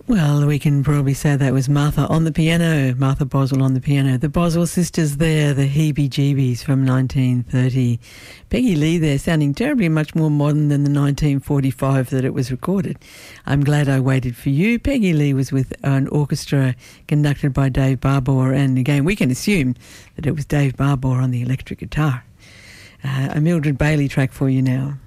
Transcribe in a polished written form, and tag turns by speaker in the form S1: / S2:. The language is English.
S1: Well, we can probably say that was Martha on the piano, Martha Boswell on the piano. The Boswell sisters there, the Heebie-Jeebies from 1930. Peggy Lee there, sounding terribly much more modern than the 1945 that it was recorded. I'm Glad I Waited for You. Peggy Lee was with an orchestra conducted by Dave Barbour, and again, we can assume that it was Dave Barbour on the electric guitar. A Mildred Bailey track for you now.